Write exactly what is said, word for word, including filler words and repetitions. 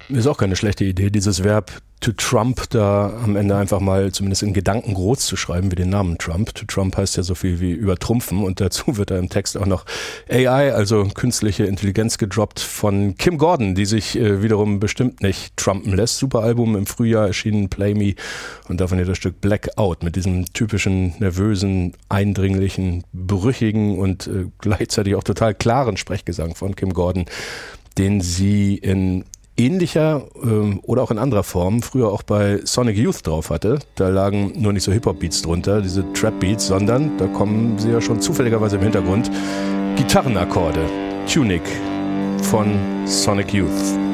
Ist auch keine schlechte Idee, dieses Verb to Trump da am Ende einfach mal zumindest in Gedanken groß zu schreiben, wie den Namen Trump. To Trump heißt ja so viel wie übertrumpfen und dazu wird da im Text auch noch A I, also künstliche Intelligenz, gedroppt von Kim Gordon, die sich äh, wiederum bestimmt nicht trumpen lässt. Super Album im Frühjahr erschienen, Play Me, und davon hier das Stück Blackout mit diesem typischen, nervösen, eindringlichen, brüchigen und äh, gleichzeitig auch total klaren Sprechgesang von Kim Gordon, den sie in ähnlicher äh, oder auch in anderer Form früher auch bei Sonic Youth drauf hatte. Da lagen nur nicht so Hip-Hop-Beats drunter, diese Trap-Beats, sondern da kommen sie ja schon zufälligerweise im Hintergrund Gitarrenakkorde. Tunic von Sonic Youth.